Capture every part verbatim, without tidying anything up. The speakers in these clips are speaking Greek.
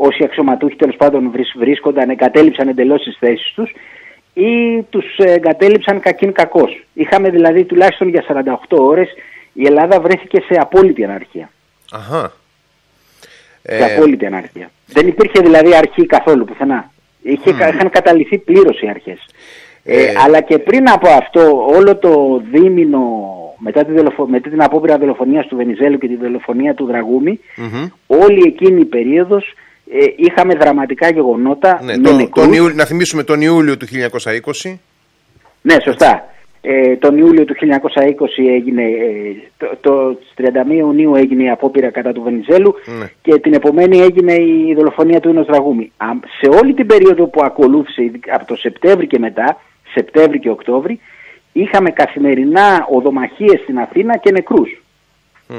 όσοι αξιωματούχοι τέλος πάντων βρίσκονταν, εγκατέλειψαν εντελώς τις θέσεις τους ή τους εγκατέλειψαν κακήν κακώς. Είχαμε δηλαδή τουλάχιστον για σαράντα οκτώ ώρες η Ελλάδα βρέθηκε σε απόλυτη αναρχία. Αχα. Σε ε... απόλυτη αναρχία. Δεν υπήρχε δηλαδή αρχή καθόλου πουθενά. Είχε, mm. Είχαν καταληθεί πλήρως οι αρχές. Ε... Ε, αλλά και πριν από αυτό, όλο το δίμηνο μετά, τη δολοφο... μετά την απόπειρα δολοφονίας του Βενιζέλου και τη δολοφονία του Δραγούμη, mm-hmm. όλη εκείνη η περίοδος ε, είχαμε δραματικά γεγονότα. Ναι, με τον, τον Ιούλιο, να θυμίσουμε τον Ιούλιο του χίλια εννιακόσια είκοσι. Ναι, σωστά. Ε, τον Ιούλιο του χίλια εννιακόσια είκοσι έγινε, ε, το, το τριάντα μία Ιουνίου έγινε η απόπειρα κατά του Βενιζέλου, ναι. Και την επομένη έγινε η δολοφονία του Ίνος Δραγούμη. Α, σε όλη την περίοδο που ακολούθησε, από το Σεπτέμβρη και μετά, Σεπτέμβρη και Οκτώβρη, είχαμε καθημερινά οδομαχίες στην Αθήνα και νεκρούς. Mm.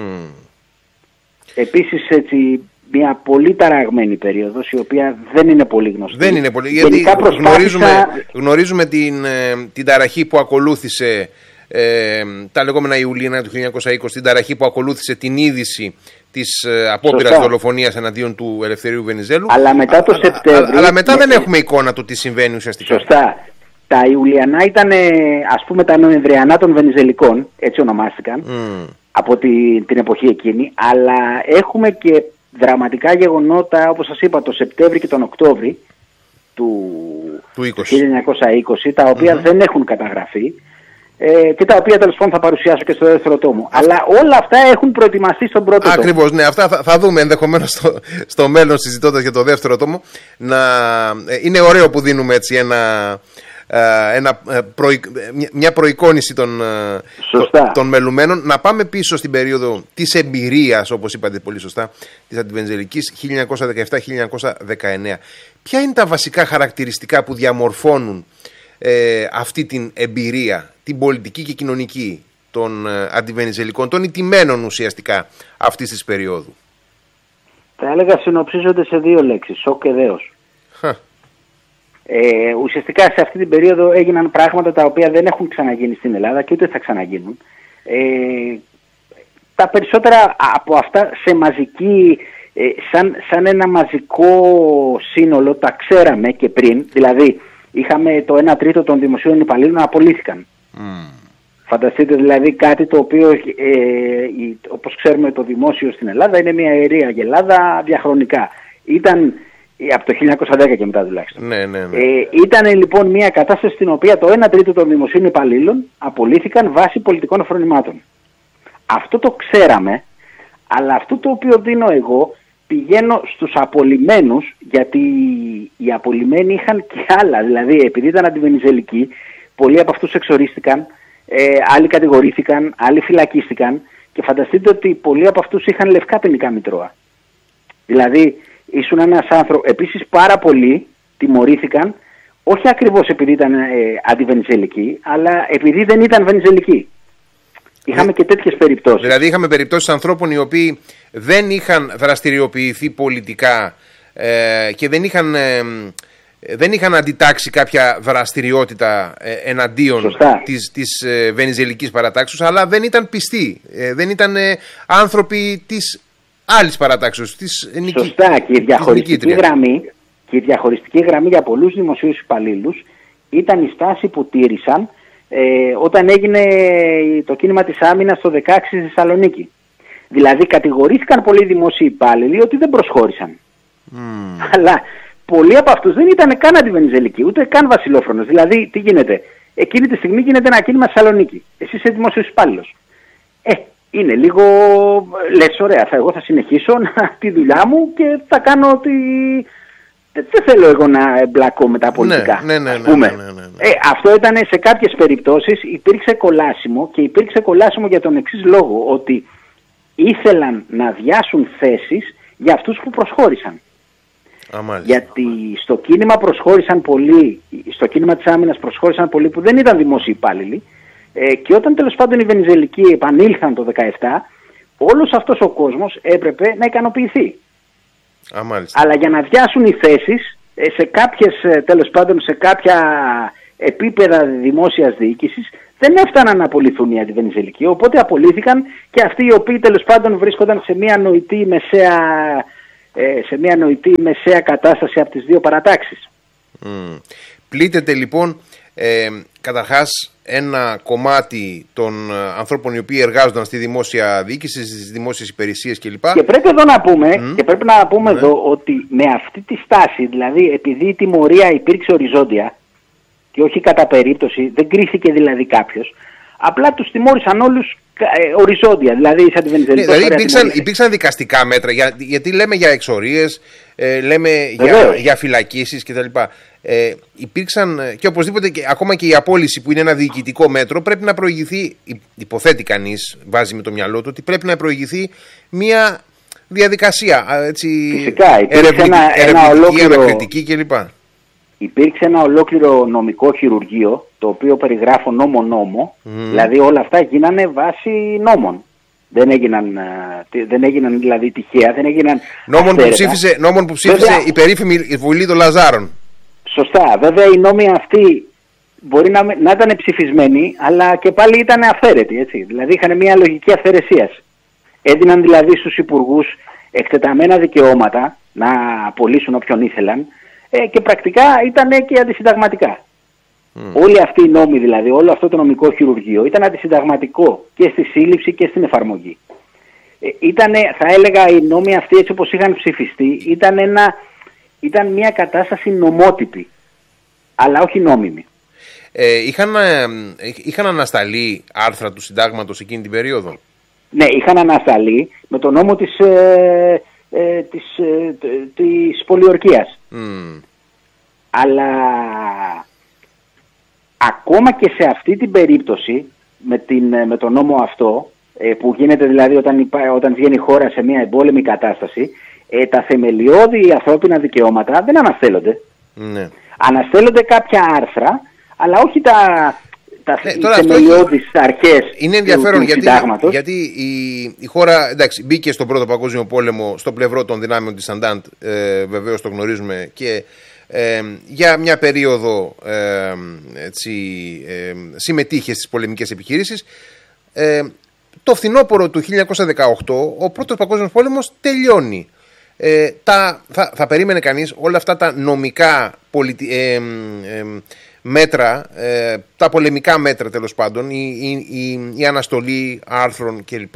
Επίσης έτσι μια πολύ ταραγμένη περίοδος, η οποία δεν είναι πολύ γνωστή. Δεν είναι πολύ, γιατί προσπάθησα... γνωρίζουμε, γνωρίζουμε την, την ταραχή που ακολούθησε, ε, τα λεγόμενα Ιουλίνα του χίλια εννιακόσια είκοσι, την ταραχή που ακολούθησε την είδηση της ε, απόπειρας δολοφονίας εναντίον του Ελευθερίου Βενιζέλου. Αλλά μετά το Σεπτέμβρη... Αλλά μετά με... δεν έχουμε εικόνα του τι συμβαίνει ουσιαστικά. Σωστά. Τα Ιουλιανά ήταν, ας πούμε, τα Νοεμβριανά των Βενιζελικών, έτσι ονομάστηκαν, mm. από τη, την εποχή εκείνη, αλλά έχουμε και δραματικά γεγονότα, όπως σας είπα, το Σεπτέμβρη και τον Οκτώβρη του, του χίλια εννιακόσια είκοσι, τα οποία mm-hmm. δεν έχουν καταγραφεί ε, και τα οποία τέλος πάντων θα παρουσιάσω και στο δεύτερο τόμο. Αλλά όλα αυτά έχουν προετοιμαστεί στον πρώτο τόμο. Ακριβώς, ναι, αυτά θα, θα δούμε ενδεχομένως στο, στο μέλλον, συζητώντας για το δεύτερο τόμο. Να, ε, είναι ωραίο που δίνουμε έτσι ένα... Ένα, προη, μια προεικόνηση των, των μελουμένων. Να πάμε πίσω στην περίοδο της εμπειρίας, όπως είπατε πολύ σωστά, της αντιβενιζελικής χίλια εννιακόσια δεκαεπτά χίλια εννιακόσια δεκαεννέα. Ποια είναι τα βασικά χαρακτηριστικά που διαμορφώνουν ε, αυτή την εμπειρία, την πολιτική και κοινωνική των ε, αντιβενιζελικών, των ηττημένων ουσιαστικά αυτής της περίοδου? Θα έλεγα συνοψίζονται σε δύο λέξεις: σοκ και δέος. Ε, ουσιαστικά σε αυτή την περίοδο έγιναν πράγματα τα οποία δεν έχουν ξαναγίνει στην Ελλάδα και ούτε θα ξαναγίνουν. Ε, τα περισσότερα από αυτά σε μαζική, ε, σαν, σαν ένα μαζικό σύνολο τα ξέραμε και πριν. Δηλαδή είχαμε το ένα τρίτο των δημοσίων υπαλλήλων να απολύθηκαν. Mm. Φανταστείτε δηλαδή κάτι το οποίο, ε, η, όπως ξέρουμε, το δημόσιο στην Ελλάδα είναι μια ιερή αγελάδα διαχρονικά. Ήταν από το χίλια εννιακόσια δέκα και μετά τουλάχιστον. Ναι, ναι, ναι. Ε, ήταν λοιπόν μια κατάσταση στην οποία το ένα τρίτο των δημοσίων υπαλλήλων απολύθηκαν βάσει πολιτικών φρονημάτων. Αυτό το ξέραμε, αλλά αυτό το οποίο δίνω εγώ, πηγαίνω στους απολυμένους, γιατί οι απολυμένοι είχαν και άλλα. Δηλαδή, επειδή ήταν αντιβενιζελικοί, πολλοί από αυτούς εξορίστηκαν, ε, άλλοι κατηγορήθηκαν, άλλοι φυλακίστηκαν και φανταστείτε ότι πολλοί από αυτούς είχαν λευκά ποινικά μητρώα. Δηλαδή, ήσουν ένας άνθρωπος. Επίσης πάρα πολλοί τιμωρήθηκαν, όχι ακριβώς επειδή ήταν ε, αντιβενιζελικοί, αλλά επειδή δεν ήταν βενιζελικοί. Είχαμε και τέτοιες περιπτώσεις. Δηλαδή είχαμε περιπτώσεις ανθρώπων οι οποίοι δεν είχαν δραστηριοποιηθεί πολιτικά ε, και δεν είχαν, ε, δεν είχαν αντιτάξει κάποια δραστηριότητα ε, εναντίον Σωστά. της, της ε, βενιζελικής παρατάξεως, αλλά δεν ήταν πιστοί, ε, δεν ήταν ε, άνθρωποι της άλλης παρατάξεως, της νική. Σωστά, και η διαχωριστική γραμμή, και η διαχωριστική γραμμή για πολλούς δημοσίους υπαλλήλους ήταν η στάση που τήρησαν ε, όταν έγινε το κίνημα της άμυνας το δεκαέξι στη Θεσσαλονίκη. Δηλαδή κατηγορήθηκαν πολλοί δημόσιοι υπάλληλοι ότι δεν προσχώρησαν. Mm. Αλλά πολλοί από αυτούς δεν ήταν καν αντιβενιζελικοί, ούτε καν βασιλόφρονος. Δηλαδή τι γίνεται? Εκείνη τη στιγμή γίνεται ένα κίνημα στη Θεσσαλονίκη. Εσύ είσαι δημόσιος υπάλληλος. Ε, είναι λίγο, λες ωραία, θα, εγώ θα συνεχίσω να, τη δουλειά μου και θα κάνω ότι δεν θέλω εγώ να εμπλακώ με τα πολιτικά. Ναι, ναι, ναι, ναι, ναι, ναι, ναι, ναι. Ε, αυτό ήταν σε κάποιες περιπτώσεις, υπήρξε κολάσιμο και υπήρξε κολάσιμο για τον εξής λόγο, ότι ήθελαν να διάσουν θέσεις για αυτούς που προσχώρησαν. Α, γιατί στο κίνημα προσχώρησαν πολλοί, στο κίνημα της άμυνας προσχώρησαν πολλοί που δεν ήταν δημόσιοι υπάλληλοι. Ε, και όταν τέλος πάντων οι βενιζελικοί επανήλθαν το δεκαεπτά, όλος αυτός ο κόσμος έπρεπε να ικανοποιηθεί. Α, αλλά για να διάσουν οι θέσεις σε κάποιες, τέλος πάντων σε κάποια επίπεδα δημόσιας διοίκησης, δεν έφταναν να απολυθούν οι αντιβενιζελικοί, οπότε απολύθηκαν και αυτοί οι οποίοι τέλος πάντων βρίσκονταν σε μια νοητή μεσαία ε, σε μια νοητή μεσαία κατάσταση από τις δύο παρατάξεις. Mm. Πλήττεται λοιπόν ε, καταρχάς ένα κομμάτι των ανθρώπων οι οποίοι εργάζονταν στη δημόσια διοίκηση, στις δημόσιες υπηρεσίες κλπ. Και πρέπει εδώ να πούμε, mm. και πρέπει να πούμε mm. εδώ ότι με αυτή τη στάση, δηλαδή επειδή η τιμωρία υπήρξε οριζόντια και όχι κατά περίπτωση, δεν κρίθηκε δηλαδή κάποιος, απλά τους τιμώρησαν όλους ε, οριζόντια, δηλαδή σαν τη Βενιζελικό. Ναι, δηλαδή υπήρξαν, υπήρξαν δικαστικά μέτρα, για, γιατί λέμε για εξορίες, ε, λέμε για, για φυλακίσεις κτλ. Ε, υπήρξαν και οπωσδήποτε και, ακόμα και η απόλυση που είναι ένα διοικητικό μέτρο πρέπει να προηγηθεί, υποθέτει κανείς, βάζει με το μυαλό του ότι πρέπει να προηγηθεί μια διαδικασία έτσι, φυσικά, υπήρξε ένα, ένα ολόκληρο, ανακριτική κλπ. Υπήρξε ένα ολόκληρο νομικό χειρουργείο το οποίο περιγράφω νόμο-νόμο, mm. δηλαδή όλα αυτά γίνανε βάσει νόμων. Δεν έγιναν, δεν έγιναν δηλαδή τυχαία, δεν έγιναν νόμων που ψήφισε, νόμων που ψήφισε βέβαια, η περίφημη Βουλή των Λαζάρων. Σωστά. Βέβαια οι νόμοι αυτοί μπορεί να, να ήταν ψηφισμένοι, αλλά και πάλι ήταν αυθαίρετοι. Έτσι. Δηλαδή είχαν μια λογική αυθαιρεσίας. Έδιναν δηλαδή στους υπουργούς εκτεταμένα δικαιώματα να απολύσουν όποιον ήθελαν ε, και πρακτικά ήταν και αντισυνταγματικά. Mm. Όλοι αυτοί οι νόμοι δηλαδή, όλο αυτό το νομικό χειρουργείο ήταν αντισυνταγματικό και στη σύλληψη και στην εφαρμογή. Ε, ήτανε, θα έλεγα οι νόμοι αυτοί έτσι όπως είχαν ψηφιστεί ήταν, ένα, ήταν μια κατάσταση νομότυπη, αλλά όχι νόμιμη. Ε, είχαν, ε, είχαν ανασταλεί άρθρα του συντάγματος εκείνη την περίοδο. Ναι, είχαν ανασταλεί με το νόμο της, ε, ε, της, ε, της πολιορκίας. Mm. Αλλά ακόμα και σε αυτή την περίπτωση, με, την, με τον νόμο αυτό, ε, που γίνεται δηλαδή όταν, όταν βγαίνει η χώρα σε μια εμπόλεμη κατάσταση, ε, τα θεμελιώδη ανθρώπινα δικαιώματα δεν αναστέλλονται. Ναι. Αναστέλλονται κάποια άρθρα, αλλά όχι τα... τα ναι, θεμελιώδεις αρχές είναι ενδιαφέρον του, του γιατί, συντάγματος. Γιατί η, η χώρα εντάξει, μπήκε στον Πρώτο Παγκόσμιο Πόλεμο στο πλευρό των δυνάμεων της Αντάντ, ε, βεβαίως το γνωρίζουμε, και ε, για μια περίοδο ε, έτσι, ε, συμμετείχε στις πολεμικές επιχειρήσεις. Ε, το φθινόπωρο του χίλια εννιακόσια δεκαοκτώ ο Πρώτος Παγκόσμιος Πόλεμος τελειώνει. Ε, τα, θα, θα περίμενε κανείς όλα αυτά τα νομικά πολιτι, ε, ε, ε, μέτρα, ε, τα πολεμικά μέτρα τέλος πάντων, η, η, η, η αναστολή άρθρων κλπ.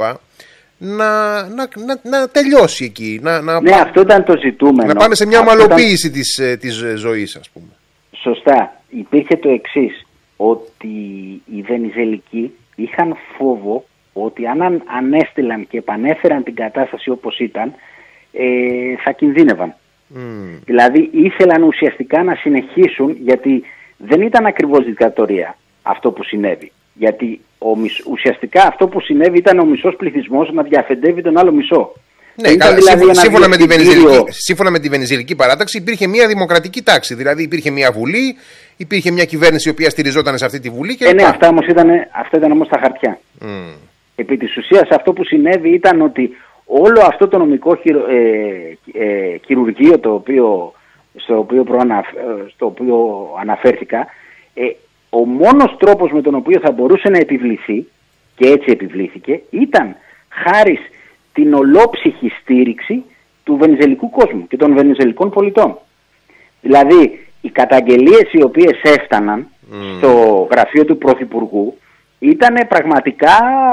Να, να, να, να τελειώσει εκεί. Να, να ναι, πά... αυτό ήταν το ζητούμενο. Να πάμε σε μια ομαλοποίηση ήταν... της, της ζωής, ας πούμε. Σωστά. Υπήρχε το εξής, ότι οι Βενιζελικοί είχαν φόβο ότι αν ανέστηλαν και επανέφεραν την κατάσταση όπως ήταν, ε, θα κινδύνευαν. Mm. Δηλαδή ήθελαν ουσιαστικά να συνεχίσουν, γιατί δεν ήταν ακριβώς δικτατορία αυτό που συνέβη. Γιατί ο, ουσιαστικά αυτό που συνέβη ήταν ο μισός πληθυσμός να διαφεντεύει τον άλλο μισό. Ναι, καλά, δηλαδή σύμφωνα, με τη Βενιζελική, σύμφωνα με τη Βενιζελική παράταξη υπήρχε μια δημοκρατική τάξη. Δηλαδή υπήρχε μια βουλή, υπήρχε μια κυβέρνηση η οποία στηριζόταν σε αυτή τη βουλή. Και ε, ναι, αυτά, όμως ήταν, αυτά ήταν όμως τα χαρτιά. Mm. Επί της ουσίας αυτό που συνέβη ήταν ότι όλο αυτό το νομικό χειρο, ε, ε, χειρουργείο το οποίο, στο, οποίο προαναφ, στο οποίο αναφέρθηκα, ε, ο μόνος τρόπος με τον οποίο θα μπορούσε να επιβληθεί, και έτσι επιβλήθηκε, ήταν χάρη την ολόψυχη στήριξη του βενιζελικού κόσμου και των βενιζελικών πολιτών. Δηλαδή, οι καταγγελίες οι οποίες έφταναν mm. στο γραφείο του Πρωθυπουργού ήταν πραγματικά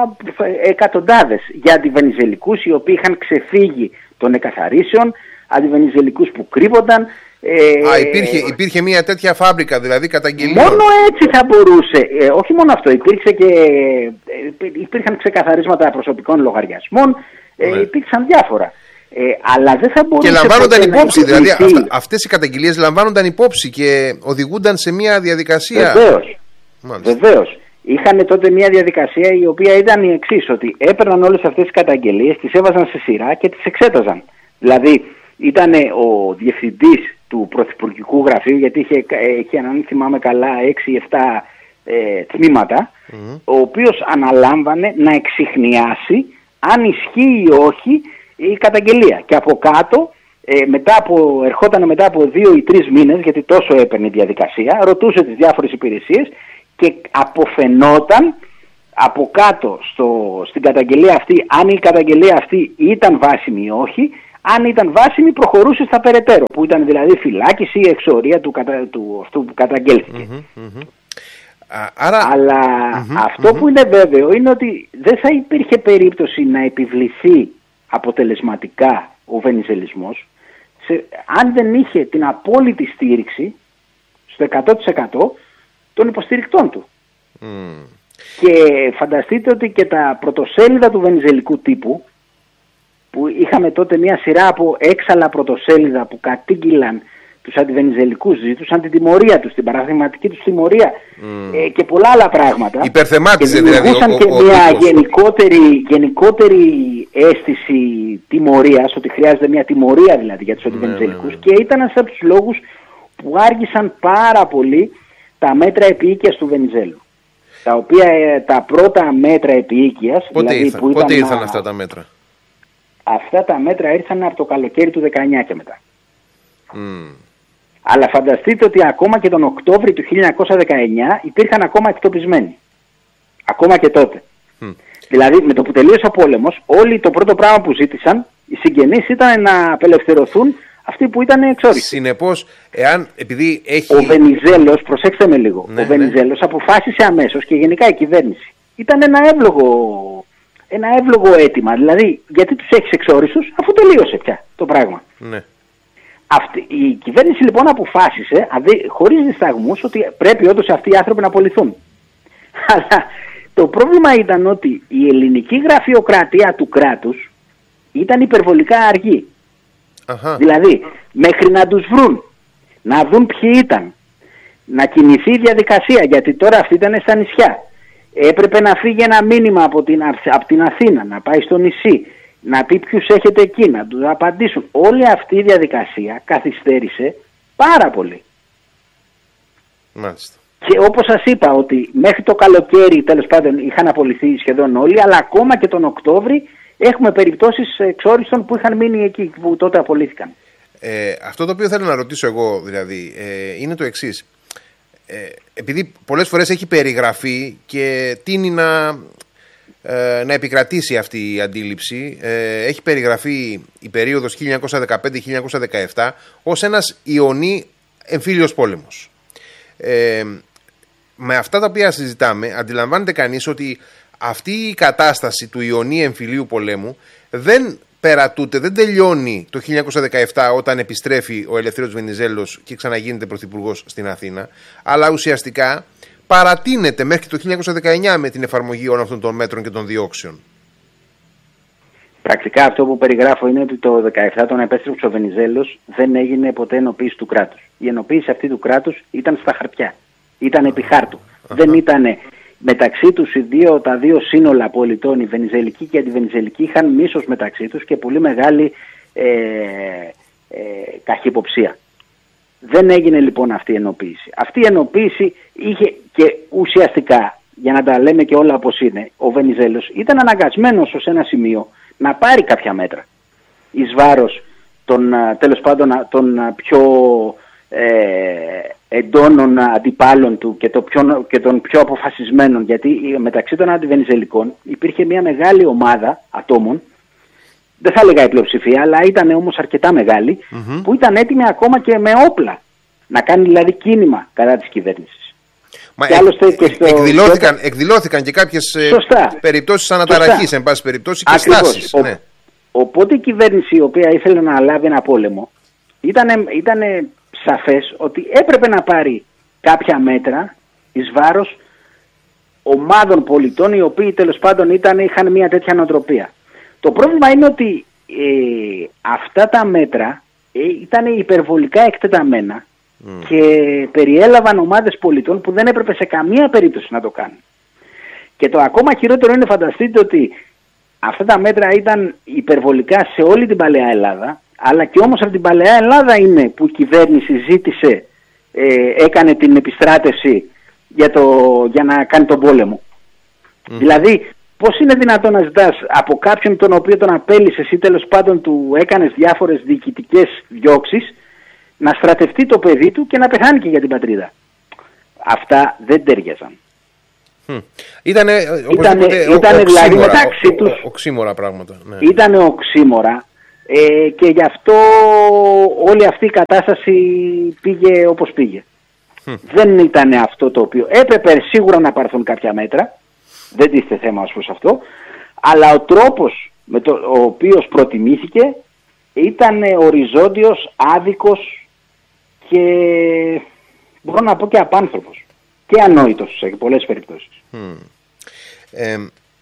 εκατοντάδες για αντιβενιζελικούς οι οποίοι είχαν ξεφύγει των εκαθαρίσεων, αντιβενιζελικούς που κρύβονταν. Α, υπήρχε, υπήρχε μια τέτοια φάμπρικα δηλαδή καταγγελίων. Μόνο έτσι θα μπορούσε, ε, όχι μόνο αυτό, υπήρξε και, ε, υπήρχαν ξεκαθαρίσματα προσωπικών λογαριασμών, ε, ναι. υπήρξαν διάφορα. Ε, αλλά δεν θα μπορούσε. Και λαμβάνονταν υπόψη, δηλαδή αυτά, αυτές οι καταγγελίες λαμβάνονταν υπόψη και οδηγούνταν σε μια διαδικασία. Βεβαίως. Βεβαίως. Είχαν τότε μια διαδικασία η οποία ήταν η εξής, ότι έπαιρναν όλες αυτές τις καταγγελίες, τις έβαζαν σε σειρά και τις εξέταζαν. Δηλαδή ήταν ο διευθυντής του Πρωθυπουργικού Γραφείου, γιατί είχε, είχε αν θυμάμαι καλά έξι εφτά ε, τμήματα, mm-hmm. ο οποίος αναλάμβανε να εξιχνιάσει αν ισχύει ή όχι η καταγγελία. Και από κάτω, ε, μετά από, ερχόταν μετά από δύο ή τρεις μήνες, γιατί τόσο έπαιρνε η διαδικασία, ρωτούσε τις διάφορες υπηρεσίες και αποφαινόταν από κάτω στο, στην καταγγελία αυτή, αν η καταγγελία αυτή ήταν βάσιμη ή όχι, Αν ήταν βάσιμη, προχωρούσε στα περαιτέρω, που ήταν δηλαδή φυλάκιση ή εξορία του, κατα... του αυτού που καταγγέλθηκε. Mm-hmm, mm-hmm. Άρα... Αλλά mm-hmm, αυτό mm-hmm. που είναι βέβαιο είναι ότι δεν θα υπήρχε περίπτωση να επιβληθεί αποτελεσματικά ο βενιζελισμός σε... αν δεν είχε την απόλυτη στήριξη στο εκατό τοις εκατό των υποστηρικτών του. Mm. Και φανταστείτε ότι και τα πρωτοσέλιδα του βενιζελικού τύπου, που είχαμε τότε μια σειρά από έξαλα πρωτοσέλιδα που κατήγγυλαν τους αντιβενιζελικούς, ζήτουσαν την τιμωρία τους, την παραδειγματική τους τιμωρία mm. ε, και πολλά άλλα πράγματα. Υπερθεμάτιζε δηλαδή. Δημιουργούσαν και ο, μια ο γενικότερη, γενικότερη αίσθηση τιμωρίας, ότι χρειάζεται μια τιμωρία δηλαδή για τους αντιβενιζελικούς, mm. και ήταν ένας από τους λόγους που άργησαν πάρα πολύ τα μέτρα επίοικιας του Βενιζέλου. Τα οποία ε, τα πρώτα μέτρα επίοικιας... Πότε, δηλαδή, ήρθαν, που πότε ήταν, ήρθαν αυτά τα μέτρα? Αυτά τα μέτρα ήρθαν από το καλοκαίρι του δεκαεννιά και μετά. Mm. Αλλά φανταστείτε ότι ακόμα και τον Οκτώβρη του χίλια εννιακόσια δεκαεννιά υπήρχαν ακόμα εκτοπισμένοι. Ακόμα και τότε. Mm. Δηλαδή με το που τελείωσε ο πόλεμος, όλοι το πρώτο πράγμα που ζήτησαν, οι συγγενείς, ήταν να απελευθερωθούν αυτοί που ήταν εξόριστοι. Συνεπώς, εάν, επειδή έχει... Ο Βενιζέλος, προσέξτε με λίγο, ναι, ο Βενιζέλος ναι. αποφάσισε αμέσως, και γενικά η κυβέρνηση, ήταν ένα εύλογο, ένα εύλογο αίτημα. Δηλαδή, γιατί τους έχεις εξόριστους, αφού τελείωσε πια το πράγμα. Ναι. Αυτή, η κυβέρνηση λοιπόν αποφάσισε, αδε, χωρίς δισταγμούς, ότι πρέπει όντως αυτοί οι άνθρωποι να απολυθούν. Αλλά το πρόβλημα ήταν ότι η ελληνική γραφειοκρατία του κράτους ήταν υπερβολικά αργή. Αχα. Δηλαδή, μέχρι να τους βρουν, να δουν ποιοι ήταν, να κινηθεί η διαδικασία, γιατί τώρα αυτοί ήταν στα νησιά. Έπρεπε να φύγει ένα μήνυμα από την, από την Αθήνα, να πάει στο νησί, να πει ποιους έχετε εκεί, να τους απαντήσουν. Όλη αυτή η διαδικασία καθυστέρησε πάρα πολύ. Μάλιστα. Και όπως σας είπα, ότι μέχρι το καλοκαίρι τέλος πάντων είχαν απολυθεί σχεδόν όλοι, αλλά ακόμα και τον Οκτώβρη έχουμε περιπτώσεις εξόριστων που είχαν μείνει εκεί, που τότε απολύθηκαν. Ε, αυτό το οποίο θέλω να ρωτήσω εγώ δηλαδή ε, είναι το εξής. Ε, επειδή πολλές φορές έχει περιγραφεί και τείνει να, ε, να επικρατήσει αυτή η αντίληψη, ε, έχει περιγραφεί η περίοδος χίλια εννιακόσια δεκαπέντε με χίλια εννιακόσια δεκαεπτά ως ένας Ιωνί εμφύλιος πόλεμος. Ε, με αυτά τα οποία συζητάμε, αντιλαμβάνεται κανείς ότι αυτή η κατάσταση του Ιωνί εμφυλίου πολέμου δεν περατούται, δεν τελειώνει το χίλια εννιακόσια δεκαεπτά όταν επιστρέφει ο Ελευθέριος Βενιζέλος και ξαναγίνεται πρωθυπουργός στην Αθήνα, αλλά ουσιαστικά παρατείνεται μέχρι το χίλια εννιακόσια δεκαεννιά με την εφαρμογή όλων αυτών των μέτρων και των διώξεων. Πρακτικά αυτό που περιγράφω είναι ότι το δεκαεπτά, όταν επέστρεψε ο Βενιζέλος, δεν έγινε ποτέ ενοποίηση του κράτους. Η ενοποίηση αυτή του κράτους ήταν στα χαρτιά, ήταν επί χάρτου. Uh-huh. Δεν ήταν μεταξύ τους οι δύο, τα δύο σύνολα πολιτών, η βενιζελική και η αντιβενιζελική, είχαν μίσος μεταξύ τους και πολύ μεγάλη ε, ε, καχυποψία. Δεν έγινε λοιπόν αυτή η ενοποίηση. Αυτή η ενοποίηση είχε και ουσιαστικά, για να τα λέμε και όλα όπως είναι, ο Βενιζέλος ήταν αναγκασμένος ως ένα σημείο να πάρει κάποια μέτρα εις βάρος των, τέλος πάντων, των πιο ε, εντόνων αντιπάλων του και, το πιο, και των πιο αποφασισμένων, γιατί μεταξύ των αντιβενιζελικών υπήρχε μια μεγάλη ομάδα ατόμων, δεν θα έλεγα η πλειοψηφία, αλλά ήταν όμως αρκετά μεγάλη, mm-hmm. που ήταν έτοιμοι ακόμα και με όπλα να κάνει δηλαδή κίνημα κατά της κυβέρνησης. Μα και εκ, και στο... εκδηλώθηκαν, εκδηλώθηκαν και κάποιες Σωστά. περιπτώσεις αναταραχής, εν πάση περιπτώσει, και Ακριβώς. στάσεις. Ο, ναι. Οπότε η κυβέρνηση, η οποία ήθελε να λάβει ένα πόλεμο, ήταν, ήταν σαφές ότι έπρεπε να πάρει κάποια μέτρα εις βάρος ομάδων πολιτών, οι οποίοι τέλος πάντων ήταν, είχαν μια τέτοια νοοτροπία. Το πρόβλημα είναι ότι ε, αυτά τα μέτρα ε, ήταν υπερβολικά εκτεταμένα mm. και περιέλαβαν ομάδες πολιτών που δεν έπρεπε σε καμία περίπτωση να το κάνουν. Και το ακόμα χειρότερο είναι, φανταστείτε ότι αυτά τα μέτρα ήταν υπερβολικά σε όλη την παλαιά Ελλάδα, αλλά και όμως από την παλαιά Ελλάδα είναι που η κυβέρνηση ζήτησε, ε, έκανε την επιστράτευση για, το, για να κάνει τον πόλεμο. Mm. Δηλαδή, πώς είναι δυνατόν να ζητάς από κάποιον τον οποίο τον απέλυσες ή τέλος πάντων του έκανες διάφορες διοικητικές διώξεις να στρατευτεί το παιδί του και να πεθάνει και για την πατρίδα. Αυτά δεν τέριαζαν. Mm. Ήτανε, ήτανε, ήτανε δηλαδή μεταξύ τους οξύμορα πράγματα. Ναι. Ήτανε οξύμορα. ε, και γι' αυτό όλη αυτή η κατάσταση πήγε όπως πήγε. Mm. Δεν ήταν αυτό το οποίο έπρεπε σίγουρα να πάρθουν κάποια μέτρα, δεν τίθεται θέμα ως προς αυτό, αλλά ο τρόπος με το ο οποίος προτιμήθηκε ήταν οριζόντιος, άδικος και μπορώ να πω και απάνθρωπος και ανόητος σε πολλές περιπτώσεις. Mm. Ε,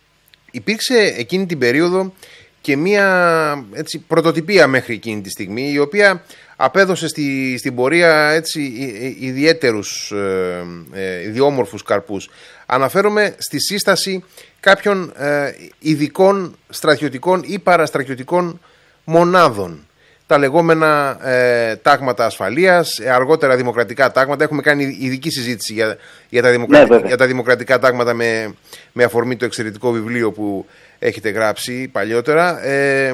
υπήρξε εκείνη την περίοδο και μια έτσι, πρωτοτυπία μέχρι εκείνη τη στιγμή, η οποία απέδωσε στη, στην πορεία έτσι, ιδιαίτερους ε, ε, ιδιόμορφους καρπούς. Αναφέρομαι στη σύσταση κάποιων ε, ειδικών στρατιωτικών ή παραστρατιωτικών μονάδων. Τα λεγόμενα ε, τάγματα ασφαλείας, αργότερα δημοκρατικά τάγματα. Έχουμε κάνει ειδική συζήτηση για, για, τα, δημοκρατικά, ναι, για τα δημοκρατικά τάγματα με, με αφορμή το εξαιρετικό βιβλίο που έχετε γράψει παλιότερα. Ε,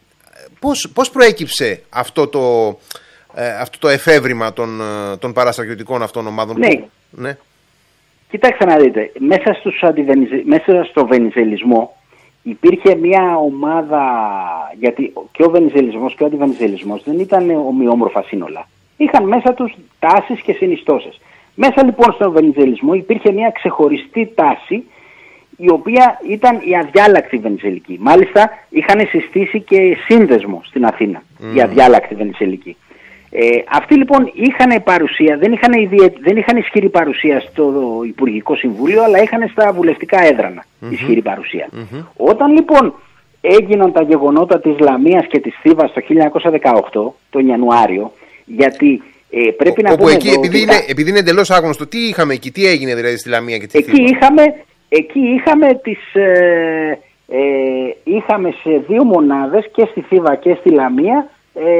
πώς, πώς προέκυψε αυτό το, ε, αυτό το εφεύρημα των, των παραστρατιωτικών αυτών ομάδων? Ναι. Που, ναι. Κοιτάξτε να δείτε, μέσα, στους αντιβενιζε... μέσα στο βενιζελισμό υπήρχε μια ομάδα, γιατί και ο βενιζελισμός και ο αντιβενιζελισμός δεν ήταν ομοιόμορφα σύνολα. Είχαν μέσα τους τάσεις και συνιστώσεις. Μέσα λοιπόν στον βενιζελισμό υπήρχε μια ξεχωριστή τάση, η οποία ήταν η αδιάλακτη βενιζελική. Μάλιστα είχαν συστήσει και σύνδεσμο στην Αθήνα, mm. η αδιάλακτη βενιζελική. Ε, αυτοί λοιπόν είχαν παρουσία, δεν είχαν, ιδιαι... δεν είχαν ισχυρή παρουσία στο Υπουργικό Συμβούλιο, αλλά είχαν στα βουλευτικά έδρανα mm-hmm. ισχυρή παρουσία. Mm-hmm. Όταν λοιπόν έγιναν τα γεγονότα της Λαμίας και της Θήβας το χίλια εννιακόσια δεκαοκτώ, τον Ιανουάριο, γιατί ε, πρέπει Ο, να πούμε εκεί, εδώ, επειδή, είναι, επειδή είναι εντελώς άγνωστο, τι είχαμε εκεί, τι έγινε δηλαδή στη Λαμία και τη εκεί Θήβα? Είχαμε, εκεί είχαμε τις... Ε, ε, είχαμε σε δύο μονάδες, και στη Θήβα και στη Λαμία,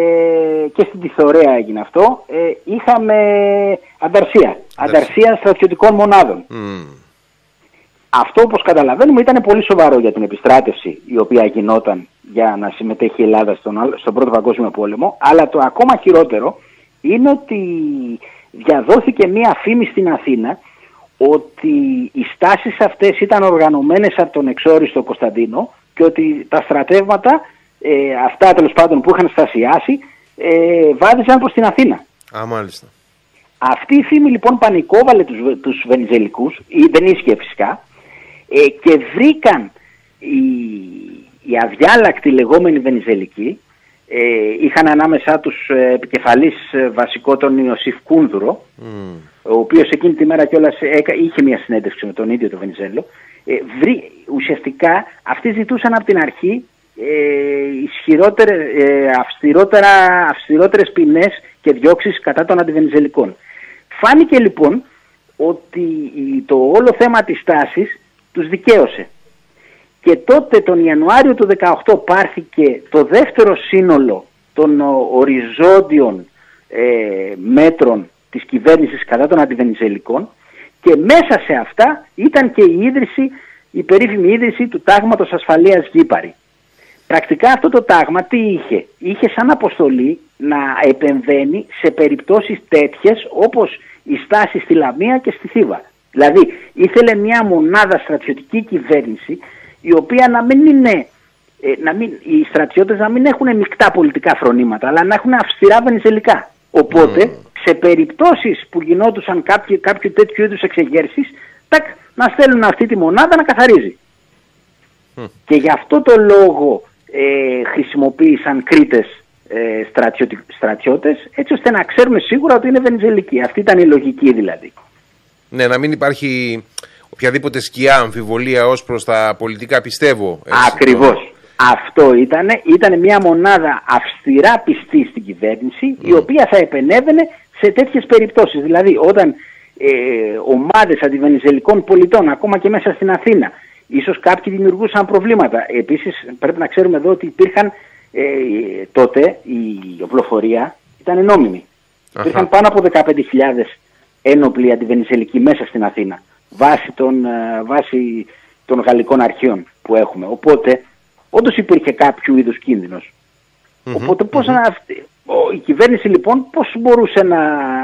Ε, και στην Τιθωρέα έγινε αυτό, ε, είχαμε ανταρσία, ανταρσία στρατιωτικών μονάδων. Mm. Αυτό, όπως καταλαβαίνουμε, ήταν πολύ σοβαρό για την επιστράτευση η οποία γινόταν για να συμμετέχει η Ελλάδα στον, στον Πρώτο Παγκόσμιο Πόλεμο, αλλά το ακόμα χειρότερο είναι ότι διαδόθηκε μία φήμη στην Αθήνα ότι οι στάσεις αυτές ήταν οργανωμένες από τον εξόριστο Κωνσταντίνο και ότι τα στρατεύματα Ε, αυτά τέλος πάντων που είχαν στασιάσει ε, βάδιζαν προς την Αθήνα. Α, μάλιστα. Αυτή η φήμη λοιπόν πανικόβαλε τους, τους βενιζελικούς, ή δεν ίσχυε φυσικά, ε, και βρήκαν οι, οι αδιάλακτοι λεγόμενοι βενιζελικοί, ε, είχαν ανάμεσά τους ε, επικεφαλής ε, βασικό τον Ιωσήφ Κούνδουρο, mm. ο οποίος εκείνη τη μέρα κιόλας ε, είχε μια συνέντευξη με τον ίδιο τον Βενιζέλο. ε, βρή, ουσιαστικά αυτοί ζητούσαν από την αρχή Ε, ισχυρότερες, ε, αυστηρότερα, αυστηρότερες ποινές και διώξεις κατά των αντιβενιζελικών. Φάνηκε λοιπόν ότι το όλο θέμα της τάσης τους δικαίωσε. Και τότε τον Ιανουάριο του δεκαοκτώ πάρθηκε το δεύτερο σύνολο των οριζόντιων ε, μέτρων της κυβέρνησης κατά των αντιβενιζελικών, και μέσα σε αυτά ήταν και η ίδρυση, η περίφημη ίδρυση του Τάγματος Ασφαλείας Γήπαρη. Πρακτικά αυτό το τάγμα τι είχε? Είχε σαν αποστολή να επεμβαίνει σε περιπτώσεις τέτοιες όπως η στάση στη Λαμία και στη Θήβα. Δηλαδή ήθελε μια μονάδα στρατιωτική κυβέρνηση, η οποία να μην είναι, να μην, οι στρατιώτες να μην έχουν μεικτά πολιτικά φρονήματα, αλλά να έχουν αυστηρά βενιζελικά. Οπότε mm. σε περιπτώσεις που γινόντουσαν κάποιο, κάποιο τέτοιο είδους εξεγέρσεις, τακ, να στέλνουν αυτή τη μονάδα να καθαρίζει. Mm. Και γι' αυτό το λόγο Ε, χρησιμοποίησαν Κρήτες ε, στρατιώτη, στρατιώτες, έτσι ώστε να ξέρουμε σίγουρα ότι είναι βενιζελικοί. Αυτή ήταν η λογική δηλαδή. Ναι, να μην υπάρχει οποιαδήποτε σκιά αμφιβολία ως προς τα πολιτικά, πιστεύω. Έτσι. Ακριβώς. Αυτό ήταν. Ήταν μια μονάδα αυστηρά πιστή στην κυβέρνηση, mm. η οποία θα επενέβαινε σε τέτοιες περιπτώσεις. Δηλαδή όταν ε, ομάδες αντιβενιζελικών πολιτών, ακόμα και μέσα στην Αθήνα, ίσως κάποιοι δημιουργούσαν προβλήματα. Επίσης πρέπει να ξέρουμε εδώ ότι υπήρχαν ε, τότε η οπλοφορία ήταν νόμιμη. Αχα. Υπήρχαν πάνω από δεκαπέντε χιλιάδες ένοπλοι αντιβενιζελικοί μέσα στην Αθήνα, βάσει των, ε, βάσει των γαλλικών αρχείων που έχουμε. Οπότε όντως υπήρχε κάποιο είδους κίνδυνος. Mm-hmm. Οπότε πώς mm-hmm. να, η κυβέρνηση λοιπόν πώς μπορούσε να,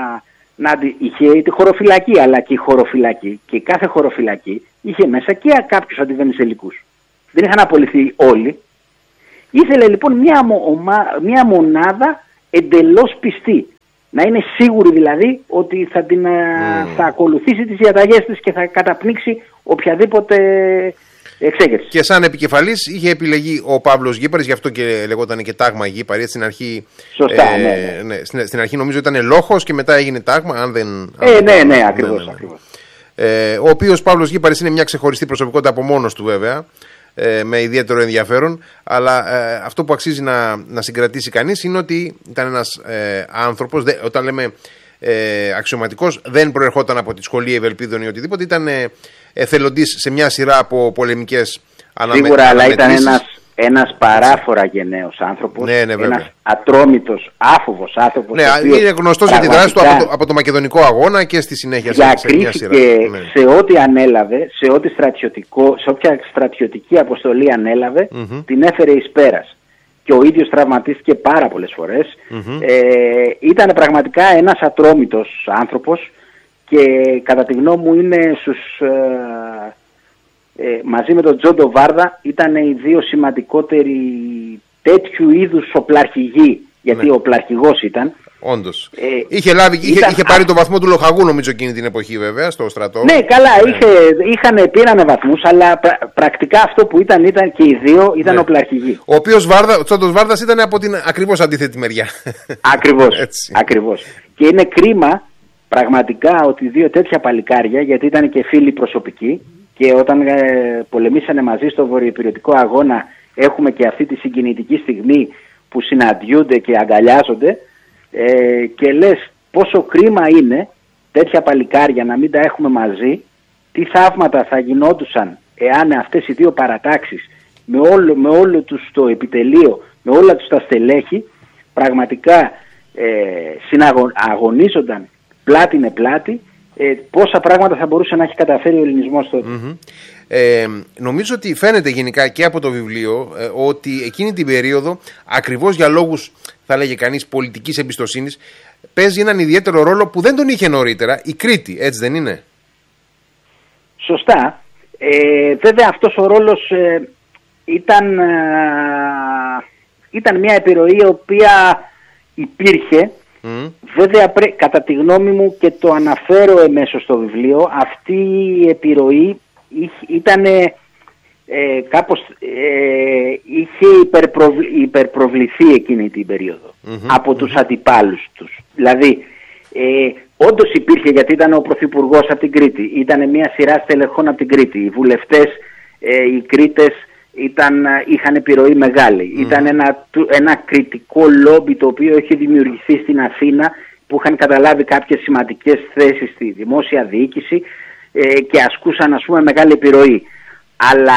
να είχε τη χωροφυλακή, αλλά και η χωροφυλακή και κάθε χωροφυλακή είχε μέσα και κάποιους αντιβενιζελικούς. Δεν είχαν απολυθεί όλοι. Ήθελε λοιπόν μια, μια μονάδα εντελώς πιστή. Να είναι σίγουρη δηλαδή ότι θα, την, mm. θα ακολουθήσει τις διαταγές της και θα καταπνίξει οποιαδήποτε εξέγερση. Και σαν επικεφαλής είχε επιλεγεί ο Παύλος Γήπαρης, γι' αυτό και λεγόταν και τάγμα Γήπαρη. Στην αρχή, Σωστά, ε, ναι, ναι. Ναι, στην, στην αρχή νομίζω ήταν Λόχος και μετά έγινε τάγμα. Αν δεν, αν ε, δεν, ναι, ναι, ναι, ακριβώς. ναι, ναι. ακριβώς. Ε, ο οποίος Παύλος Γήπαρης είναι μια ξεχωριστή προσωπικότητα από μόνος του βέβαια, ε, με ιδιαίτερο ενδιαφέρον, αλλά ε, αυτό που αξίζει να, να συγκρατήσει κανείς είναι ότι ήταν ένας ε, άνθρωπος, δε, όταν λέμε ε, αξιωματικός, δεν προερχόταν από τη σχολή Ευελπίδων ή οτιδήποτε, ήταν ε, εθελοντής σε μια σειρά από πολεμικές αναμετρήσεις. Σίγουρα, αλλά ήταν ένας, ένας παράφορα γενναίος άνθρωπος, ναι, ναι, ένας ατρόμητος, άφοβος άνθρωπος. Ναι, είναι γνωστός για τη δράση του από το, από το Μακεδονικό Αγώνα και στη συνέχεια σε, σε μια σειρά. Ναι. Σε ό,τι ανέλαβε, σε, ό,τι στρατιωτικό, σε όποια στρατιωτική αποστολή ανέλαβε, mm-hmm. την έφερε εις πέρας. Και ο ίδιος τραυματίστηκε πάρα πολλές φορές. Mm-hmm. Ε, ήταν πραγματικά ένας ατρόμητος άνθρωπος και κατά τη γνώμη μου είναι στους... Ε, Ε, μαζί με τον Τζόντο Βάρδα ήταν οι δύο σημαντικότεροι τέτοιου είδους οπλαρχηγοί, γιατί ναι. οπλαρχηγός ήταν. Όντως. Ε, είχε, λάβει, είχε, ήταν... είχε πάρει το βαθμό του λοχαγού νομίζω εκείνη την εποχή βέβαια στο στρατό. Ναι, καλά, ναι. Είχε, είχαν, πήρανε βαθμούς, αλλά πρα, πρακτικά αυτό που ήταν, ήταν και οι δύο ήταν ναι. οπλαρχηγοί. Ο οποίος Βάρδα, ο Τζόντος Βάρδας ήταν από την ακριβώς αντίθετη μεριά. Ακριβώς, ακριβώς. Και είναι κρίμα πραγματικά ότι δύο τέτοια παλικάρια, γιατί ήταν και φίλοι προσωπικοί, και όταν ε, πολεμήσανε μαζί στο βορειοϊπειρωτικό αγώνα έχουμε και αυτή τη συγκινητική στιγμή που συναντιούνται και αγκαλιάζονται ε, και λες πόσο κρίμα είναι τέτοια παλικάρια να μην τα έχουμε μαζί, τι θαύματα θα γινόντουσαν εάν αυτές οι δύο παρατάξεις με όλο, με όλο τους το επιτελείο, με όλα τους τα στελέχη πραγματικά ε, συναγωνίζονταν πλάτη με πλάτη. Ε, πόσα πράγματα θα μπορούσε να έχει καταφέρει ο ελληνισμός τότε. Mm-hmm. Ε, νομίζω ότι φαίνεται γενικά και από το βιβλίο ε, ότι εκείνη την περίοδο, ακριβώς για λόγους θα λέγε κανείς πολιτικής εμπιστοσύνης, παίζει έναν ιδιαίτερο ρόλο που δεν τον είχε νωρίτερα η Κρήτη, έτσι δεν είναι? Σωστά. Ε, βέβαια αυτός ο ρόλος ε, ήταν, ε, ήταν μια επιρροή η οποία υπήρχε. Mm. Βέβαια, πρέ, κατά τη γνώμη μου, και το αναφέρω εμέσως στο βιβλίο, αυτή η επιρροή ήταν ε, κάπως ε, είχε υπερπροβλη, υπερπροβληθεί εκείνη την περίοδο mm-hmm, από mm-hmm. τους αντιπάλους τους. Δηλαδή, ε, όντως υπήρχε, γιατί ήταν ο Πρωθυπουργός από την Κρήτη, ήταν μια σειρά στελεχών από την Κρήτη, οι βουλευτές, ε, οι Κρήτες Ήταν, είχαν επιρροή μεγάλη. Mm. Ήταν ένα, ένα κριτικό λόμπι το οποίο έχει δημιουργηθεί στην Αθήνα, που είχαν καταλάβει κάποιες σημαντικές θέσεις στη δημόσια διοίκηση ε, και ασκούσαν, ας πούμε, μεγάλη επιρροή. Αλλά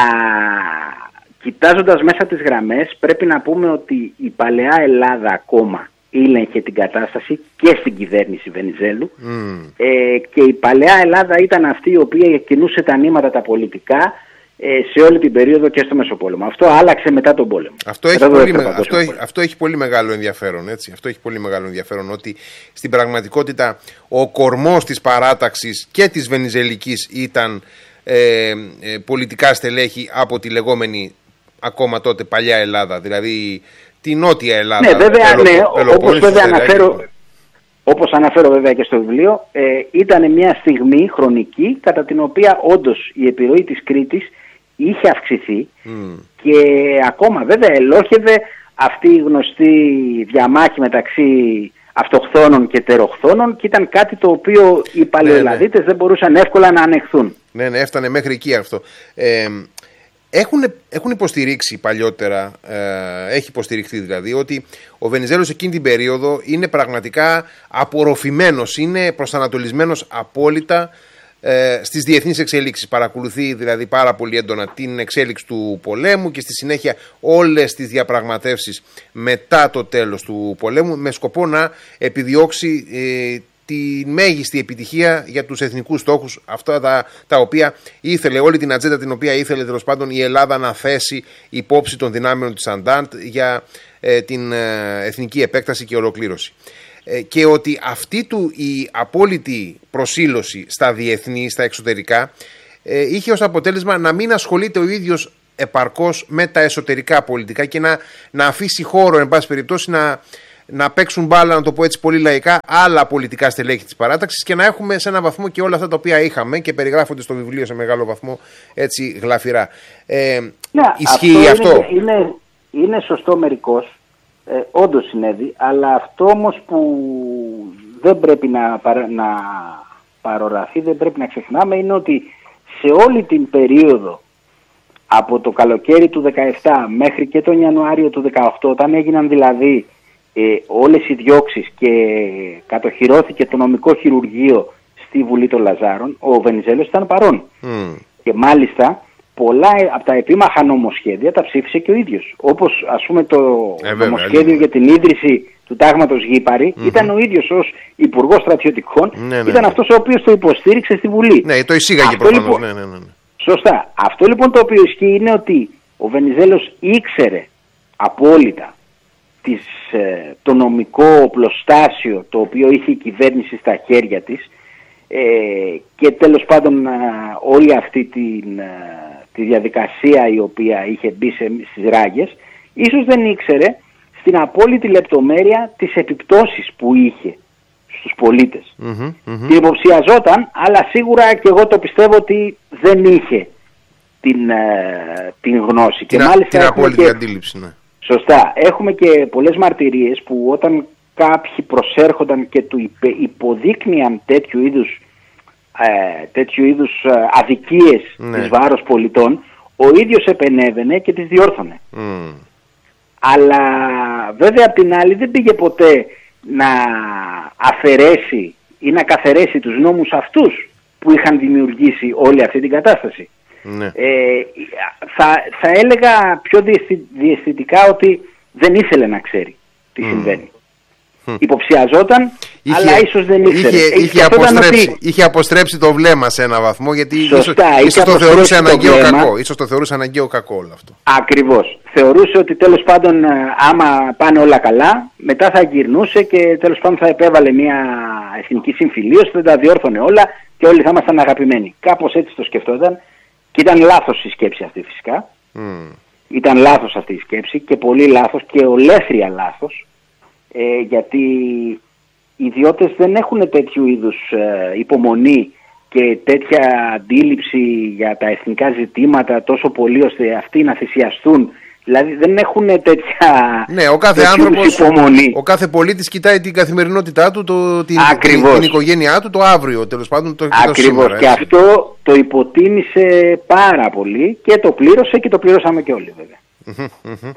κοιτάζοντας μέσα τις γραμμές πρέπει να πούμε ότι η παλαιά Ελλάδα ακόμα ήλεγχε την κατάσταση και στην κυβέρνηση Βενιζέλου mm. ε, και η παλαιά Ελλάδα ήταν αυτή η οποία κινούσε τα νήματα τα πολιτικά σε όλη την περίοδο και στο Μεσοπόλεμο. Αυτό άλλαξε μετά τον πόλεμο. Αυτό έχει, πολύ, με... αυτό έχει, αυτό έχει πολύ μεγάλο ενδιαφέρον. Έτσι. Αυτό έχει πολύ μεγάλο ενδιαφέρον ότι στην πραγματικότητα ο κορμός της παράταξης και της Βενιζελικής ήταν ε, ε, πολιτικά στελέχη από τη λεγόμενη ακόμα τότε παλιά Ελλάδα, δηλαδή τη νότια Ελλάδα. Ναι, βέβαια, Ελο... ναι, όπως βέβαια αναφέρω, όπως αναφέρω βέβαια και στο βιβλίο, ε, ήταν μια στιγμή χρονική κατά την οποία όντως η επιρροή της Κρήτης είχε αυξηθεί mm. και ακόμα βέβαια ελόχευε αυτή η γνωστή διαμάχη μεταξύ αυτοχθόνων και τεροχθόνων και ήταν κάτι το οποίο οι παλαιολαδίτες ναι, ναι. δεν μπορούσαν εύκολα να ανεχθούν. Ναι, ναι, έφτανε μέχρι εκεί αυτό. Ε, έχουν, έχουν υποστηρίξει παλιότερα, ε, έχει υποστηριχθεί δηλαδή, ότι ο Βενιζέλος εκείνη την περίοδο είναι πραγματικά απορροφημένος, είναι προσανατολισμένος απόλυτα ε, στις διεθνείς εξελίξεις. Παρακολουθεί δηλαδή πάρα πολύ έντονα την εξέλιξη του πολέμου και στη συνέχεια όλες τις διαπραγματεύσεις μετά το τέλος του πολέμου, με σκοπό να επιδιώξει ε, τη μέγιστη επιτυχία για τους εθνικούς στόχους, αυτά τα, τα οποία ήθελε, όλη την ατζέντα την οποία ήθελε τέλος πάντων η Ελλάδα να θέσει υπόψη των δυνάμεων της Αντάντ για ε, την ε, εθνική επέκταση και ολοκλήρωση. Ε, και ότι αυτή του η απόλυτη προσήλωση στα διεθνή, στα εξωτερικά, ε, είχε ως αποτέλεσμα να μην ασχολείται ο ίδιος επαρκώς με τα εσωτερικά πολιτικά και να, να αφήσει χώρο, εν πάση περιπτώσει, να, να παίξουν μπάλα, να το πω έτσι πολύ λαϊκά, άλλα πολιτικά στελέχη της παράταξης και να έχουμε σε έναν βαθμό και όλα αυτά τα οποία είχαμε και περιγράφονται στο βιβλίο σε μεγάλο βαθμό έτσι γλαφυρά. Ε, ναι, ισχύει αυτό? αυτό? Είναι, είναι, είναι σωστό μερικώς, ε, όντως συνέβη, αλλά αυτό όμως που δεν πρέπει να, παρα, να παροραθεί, δεν πρέπει να ξεχνάμε, είναι ότι σε όλη την περίοδο από το καλοκαίρι του δεκαεπτά μέχρι και τον Ιανουάριο του δεκαοκτώ, όταν έγιναν δηλαδή ε, όλες οι διώξεις και κατοχυρώθηκε το νομικό χειρουργείο στη Βουλή των Λαζάρων, ο Βενιζέλος ήταν παρόν. Mm. Και μάλιστα πολλά από τα επίμαχα νομοσχέδια τα ψήφισε και ο ίδιος. Όπως ας πούμε το ε, νομοσχέδιο βέβαια, για την ίδρυση του τάγματος Γήπαρη, mm-hmm. ήταν ο ίδιος ως Υπουργός Στρατιωτικών, ναι, ναι, ήταν ναι. αυτός ο οποίος το υποστήριξε στη Βουλή. Ναι, το εισήγαγε προφανώς. Λοιπόν, ναι, ναι, ναι. Σωστά. Αυτό λοιπόν το οποίο ισχύει είναι ότι ο Βενιζέλος ήξερε απόλυτα τις, ε, το νομικό πλωστάσιο το οποίο είχε η κυβέρνηση στα χέρια της ε, και τέλος πάντων ε, όλη αυτή την, ε, τη διαδικασία η οποία είχε μπει σε, στις ράγες, ίσως δεν ήξερε στην απόλυτη λεπτομέρεια τις επιπτώσεις που είχε στους πολίτες. Mm-hmm, mm-hmm. Την υποψιαζόταν, αλλά σίγουρα και εγώ το πιστεύω ότι δεν είχε την, ε, την γνώση. Την, και α, μάλιστα την απόλυτη και, αντίληψη. Ναι. Σωστά. Έχουμε και πολλές μαρτυρίες που όταν κάποιοι προσέρχονταν και του υπε, υποδείκνυαν τέτοιου είδους, ε, τέτοιου είδους αδικίες ναι. της βάρος πολιτών, ο ίδιος επενέβαινε και τις διόρθωνε. Mm. Αλλά βέβαια απ' την άλλη δεν πήγε ποτέ να αφαιρέσει ή να καθαιρέσει τους νόμους αυτούς που είχαν δημιουργήσει όλη αυτή την κατάσταση. Ναι. Ε, θα, θα έλεγα πιο διαισθητικά ότι δεν ήθελε να ξέρει τι mm. συμβαίνει. Mm. Υποψιαζόταν, είχε, αλλά ίσως δεν ήξερε. Είχε, είχε, αποστρέψει, ότι... είχε αποστρέψει το βλέμμα σε ένα βαθμό, γιατί Σωστά, ίσως, ίσως το θεωρούσε αναγκαίο κακό. Ίσως το θεωρούσε αναγκαίο κακό όλο αυτό. Ακριβώς. Θεωρούσε ότι τέλος πάντων άμα πάνε όλα καλά, μετά θα γυρνούσε και τέλος πάντων θα επέβαλε μια εθνική συμφιλίωση, θα τα διόρθωνε όλα και όλοι θα ήμασταν αγαπημένοι. Κάπως έτσι το σκεφτόταν και ήταν λάθος η σκέψη αυτή φυσικά. Mm. Ήταν λάθος αυτή η σκέψη και πολύ λάθος και ολέθρια λάθος. Ε, γιατί οι ιδιώτες δεν έχουν τέτοιου είδους ε, υπομονή και τέτοια αντίληψη για τα εθνικά ζητήματα τόσο πολύ ώστε αυτοί να θυσιαστούν. Δηλαδή δεν έχουν τέτοια ναι, ο κάθε άνθρωπος, υπομονή. Ο κάθε πολίτης κοιτάει την καθημερινότητά του, το, την, την, την οικογένειά του, το αύριο τέλος πάντων. Το, Ακριβώς. Το σήμερα, και αυτό το υποτίμησε πάρα πολύ και το πλήρωσε και το πληρώσαμε και όλοι βέβαια.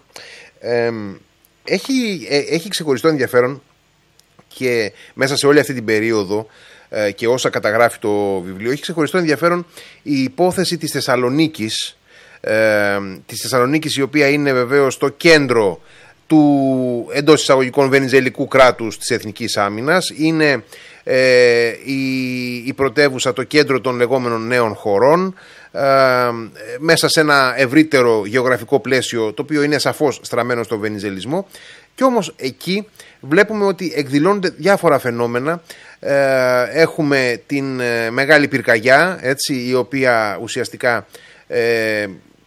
ε, Έχει, έχει ξεχωριστό ενδιαφέρον και μέσα σε όλη αυτή την περίοδο ε, και όσα καταγράφει το βιβλίο, έχει ξεχωριστό ενδιαφέρον η υπόθεση της Θεσσαλονίκης, ε, της Θεσσαλονίκης η οποία είναι βεβαίως το κέντρο του εντός εισαγωγικών βενιζελικού κράτους της εθνικής άμυνας, είναι ε, η, η πρωτεύουσα, το κέντρο των λεγόμενων νέων χωρών, Ε, μέσα σε ένα ευρύτερο γεωγραφικό πλαίσιο το οποίο είναι σαφώς στραμμένο στο βενιζελισμό, και όμως εκεί βλέπουμε ότι εκδηλώνονται διάφορα φαινόμενα. ε, έχουμε την ε, Μεγάλη Πυρκαγιά, έτσι, η οποία ουσιαστικά ε,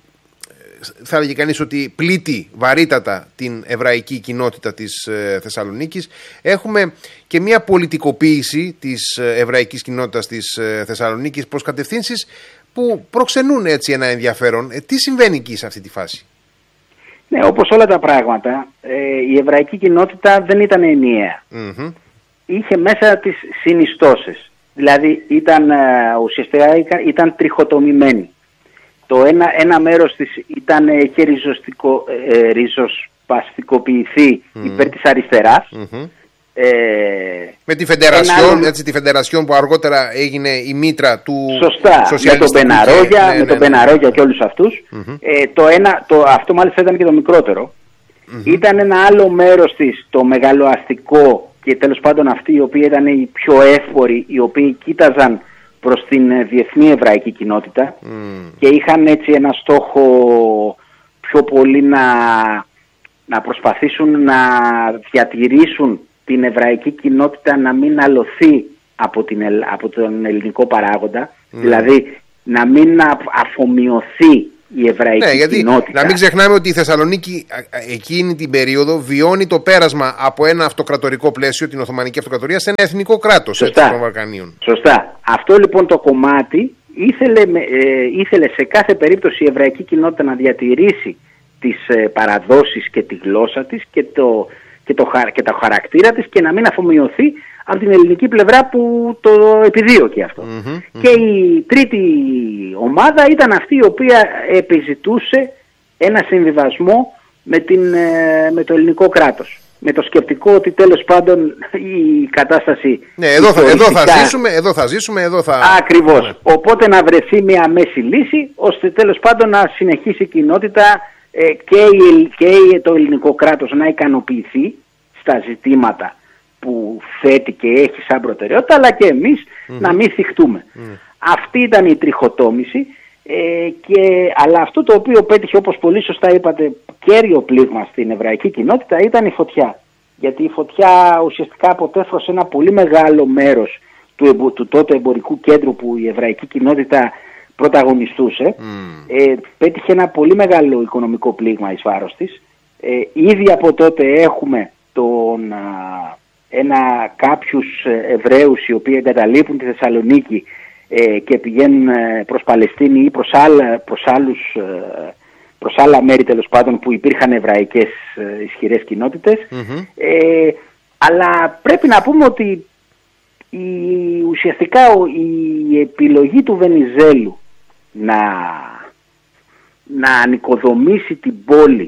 θα έλεγε κανείς ότι πλήττει βαρύτατα την εβραϊκή κοινότητα της ε, Θεσσαλονίκης. Έχουμε και μια πολιτικοποίηση της ε, εβραϊκής κοινότητας της ε, Θεσσαλονίκης προς κατευθύνσεις που προξενούν έτσι ένα ενδιαφέρον. Ε, τι συμβαίνει εκεί σε αυτή τη φάση? Ναι, όπως όλα τα πράγματα, ε, η εβραϊκή κοινότητα δεν ήταν ενιαία. Mm-hmm. Είχε μέσα τις συνιστώσεις. Δηλαδή ήταν, ε, ουσιαστικά ήταν τριχοτομημένη. Το ένα, ένα μέρος της ήταν, είχε ριζοστικο, ε, ριζοσπαστικοποιηθεί mm-hmm. υπέρ της αριστεράς. Mm-hmm. Ε, με τη Φεντερασιόν, έτσι, τη Φεντερασιόν που αργότερα έγινε η μήτρα του σωστά, με τον Μπεναρόγια, ναι, ναι, με τον ναι, Μπεναρόγια ναι. και όλους αυτούς. Mm-hmm. Ε, το ένα, το, αυτό μάλιστα ήταν και το μικρότερο. Mm-hmm. Ήταν ένα άλλο μέρος της, το μεγαλοαστικό, και τέλος πάντων αυτοί οι οποίοι ήταν οι πιο εύποροι, οι οποίοι κοίταζαν προς την διεθνή εβραϊκή κοινότητα mm. και είχαν έτσι ένα στόχο πιο πολύ να, να προσπαθήσουν να διατηρήσουν την εβραϊκή κοινότητα να μην αλωθεί από, την, από τον ελληνικό παράγοντα, mm. δηλαδή να μην αφομοιωθεί η εβραϊκή ναι, γιατί κοινότητα. Να μην ξεχνάμε ότι η Θεσσαλονίκη εκείνη την περίοδο βιώνει το πέρασμα από ένα αυτοκρατορικό πλαίσιο, την Οθωμανική Αυτοκρατορία, σε ένα εθνικό κράτος των Βαλκανίων. Σωστά. Αυτό λοιπόν το κομμάτι ήθελε, ε, ήθελε σε κάθε περίπτωση η εβραϊκή κοινότητα να διατηρήσει τις ε, παραδόσεις και τη γλώσσα της και το, και, το, και το χαρακτήρα της και να μην αφομοιωθεί από την ελληνική πλευρά που το επιδίωκε αυτό. Mm-hmm, mm-hmm. Και η τρίτη ομάδα ήταν αυτή η οποία επιζητούσε ένα συμβιβασμό με, την, με το ελληνικό κράτος. Με το σκεπτικό ότι τέλος πάντων η κατάσταση... Ναι, εδώ θα, εδώ θα ζήσουμε, εδώ θα ζήσουμε, εδώ θα... Ακριβώς. Ναι. Οπότε να βρεθεί μια μέση λύση, ώστε τέλος πάντων να συνεχίσει η κοινότητα ε, και, η, και το ελληνικό κράτος να ικανοποιηθεί στα ζητήματα που θέτει και έχει σαν προτεραιότητα, αλλά και εμείς mm-hmm. να μην θυχτούμε. Mm-hmm. Αυτή ήταν η τριχοτόμηση, ε, και, αλλά αυτό το οποίο πέτυχε, όπως πολύ σωστά είπατε, κέριο πλήγμα στην εβραϊκή κοινότητα ήταν η φωτιά. Γιατί η φωτιά ουσιαστικά αποτέφρωσε ένα πολύ μεγάλο μέρος του, του τότε εμπορικού κέντρου που η εβραϊκή κοινότητα πρωταγωνιστούσε. Mm. Ε, πέτυχε ένα πολύ μεγάλο οικονομικό πλήγμα εις βάρος της. Ε, ήδη από τότε έχουμε τον... Α, ένα, κάποιους Εβραίους οι οποίοι εγκαταλείπουν τη Θεσσαλονίκη ε, και πηγαίνουν προς Παλαιστίνη ή προς άλλα, προς άλλους, προς άλλα μέρη τέλος πάντων που υπήρχαν εβραϊκές ε, ισχυρές κοινότητες. Mm-hmm. Ε, αλλά πρέπει να πούμε ότι η, ουσιαστικά η επιλογή του Βενιζέλου να, να ανοικοδομήσει την πόλη,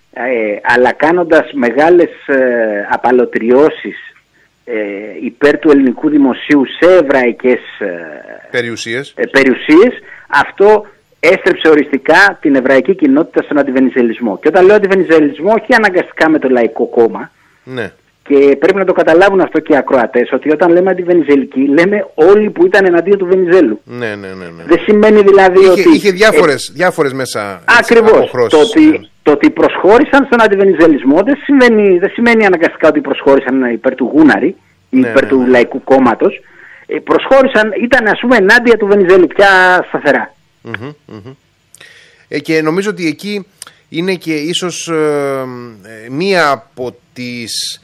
ε, αλλά κάνοντας μεγάλες ε, απαλωτριώσεις Ε, υπέρ του ελληνικού δημοσίου σε εβραϊκές ε, περιουσίες. Ε, περιουσίες, αυτό έστρεψε οριστικά την εβραϊκή κοινότητα στον αντιβενιζελισμό. Και όταν λέω αντιβενιζελισμό, όχι αναγκαστικά με το Λαϊκό Κόμμα. Ναι. Και πρέπει να το καταλάβουν αυτό και οι ακροατές, ότι όταν λέμε αντιβενιζελικοί, λέμε όλοι που ήταν εναντίον του Βενιζέλου. Ναι, ναι, ναι, ναι. Δεν σημαίνει δηλαδή είχε, ότι... Είχε διάφορες, ε, διάφορες μέσα ακριβώς. Το ότι, ναι. το ότι προσχώρησαν στον αντιβενιζελισμό δεν σημαίνει, δεν σημαίνει αναγκαστικά ότι προσχώρησαν υπέρ του Γούναρη ή ναι, υπέρ ναι, του ναι. Λαϊκού Κόμματος. Ε, προσχώρησαν, ήταν ας πούμε ενάντια του Βενιζέλου πια σταθερά. Mm-hmm, mm-hmm. Ε, και νομίζω ότι εκεί είναι και ίσως ε, ε, μία από τις...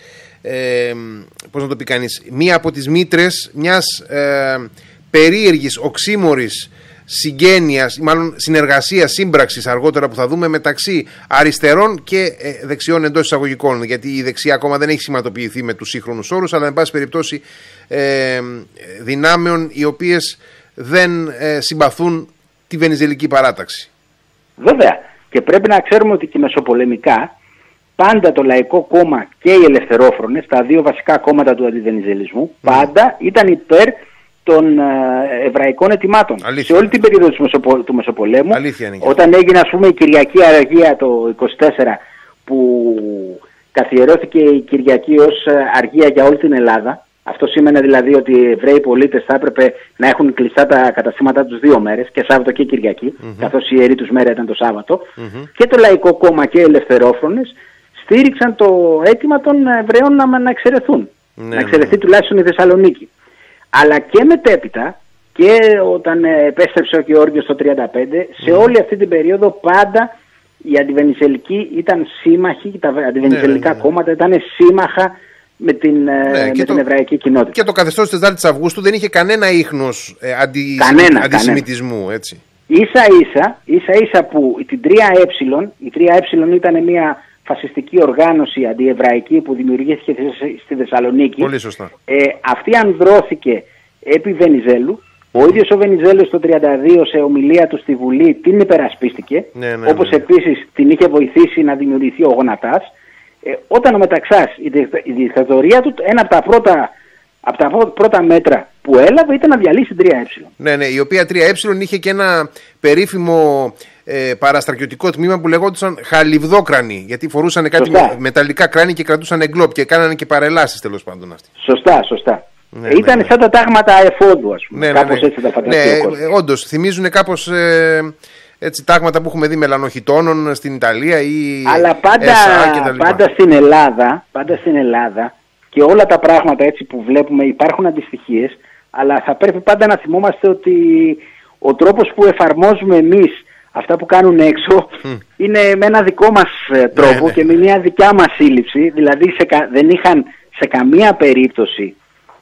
Ε, πώς να το πει κανείς, μία από τις μήτρες μιας ε, περίεργης, οξύμορης συγγένειας, μάλλον συνεργασίας, σύμπραξης αργότερα που θα δούμε μεταξύ αριστερών και ε, δεξιών εντός εισαγωγικών, γιατί η δεξιά ακόμα δεν έχει σηματοποιηθεί με τους σύγχρονους όρους, αλλά εν πάση περιπτώσει ε, δυνάμεων οι οποίες δεν ε, συμπαθούν τη βενιζελική παράταξη. Βέβαια, και πρέπει να ξέρουμε ότι και μεσοπολεμικά πάντα το Λαϊκό Κόμμα και οι Ελευθερόφρονες, τα δύο βασικά κόμματα του αντιβενιζελισμού, mm. πάντα ήταν υπέρ των ε, εβραϊκών αιτημάτων. Αλήθεια. Σε όλη την περίοδο του, Μεσοπο, του Μεσοπολέμου, όταν έγινε ας πούμε η Κυριακή Αργία το είκοσι τέσσερα, που καθιερώθηκε η Κυριακή ως αργία για όλη την Ελλάδα. Αυτό σήμαινε δηλαδή ότι οι Εβραίοι πολίτες θα έπρεπε να έχουν κλειστά τα καταστήματά τους δύο μέρες, και Σάββατο και Κυριακή, mm-hmm. καθώς η ιερή τους μέρα ήταν το Σάββατο. Mm-hmm. Και το Λαϊκό Κόμμα και οι Ελευθερόφρονες στήριξαν το αίτημα των Εβραίων να, να εξαιρεθούν. Ναι, να εξαιρεθεί ναι. τουλάχιστον η Θεσσαλονίκη. Αλλά και μετέπειτα, και όταν επέστρεψε ο Γεώργιος το τριάντα πέντε, σε mm. όλη αυτή την περίοδο πάντα οι αντιβενιζελικοί ήταν σύμμαχοι, τα αντιβενιζελικά ναι, ναι, ναι. κόμματα ήταν σύμμαχα με την, ναι, με την το, εβραϊκή κοινότητα. Και το καθεστώς της τεσσάρτης Αυγούστου δεν είχε κανένα ίχνος ε, αντι, κανένα, αντισημιτισμού, κανένα. Έτσι. Ίσα ίσα, ίσα ίσα που την τρία ε, η τρία ε ήταν μια φασιστική οργάνωση αντιεβραϊκή που δημιουργήθηκε στη Θεσσαλονίκη. Πολύ σωστά. Ε, αυτή ανδρώθηκε επί Βενιζέλου. Ο ίδιος ο Βενιζέλος το τριάντα δύο σε ομιλία του στη Βουλή την υπερασπίστηκε. Ναι, ναι, όπως ναι. επίσης την είχε βοηθήσει να δημιουργηθεί ο Γονατάς. Ε, όταν ο Μεταξάς, η, η δικτατορία του, ένα από τα πρώτα, από τα πρώτα μέτρα που έλαβε ήταν να διαλύσει την τρία ε. Ναι, ναι, η οποία τρία ε είχε και ένα περίφημο ε, παραστρατιωτικό τμήμα που λεγόντουσαν χαλιβδόκρανοι, γιατί φορούσαν κάτι με, μεταλλικά κράνη και κρατούσαν εγκλόπ και κάνανε και παρελάσεις τέλος πάντων αυτοί. Σωστά, σωστά. Ναι, ε, ήταν ναι, ναι. σαν τα τάγματα εφόδου, ας πούμε. Ναι, κάπως ναι, ναι. έτσι τα φανταστεί. Ναι, ε, όντως, θυμίζουν κάπως ε, έτσι, τάγματα που έχουμε δει μελανοχιτώνων στην Ιταλία ή αλλά πάντα, πάντα, στην Ελλάδα, πάντα στην Ελλάδα και όλα τα πράγματα έτσι που βλέπουμε υπάρχουν αντιστοιχίες, αλλά θα πρέπει πάντα να θυμόμαστε ότι ο τρόπος που εφαρμόζουμε εμείς Αυτά που κάνουν έξω mm. είναι με ένα δικό μας τρόπο ναι, ναι. και με μια δικιά μας σύλληψη. Δηλαδή σε, δεν είχαν σε καμία περίπτωση,